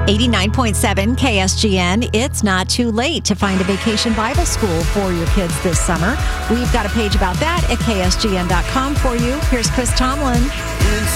89.7 KSGN. It's not too late to find a vacation Bible school for your kids this summer. We've got a page about that at ksgn.com for you. Here's Chris Tomlin.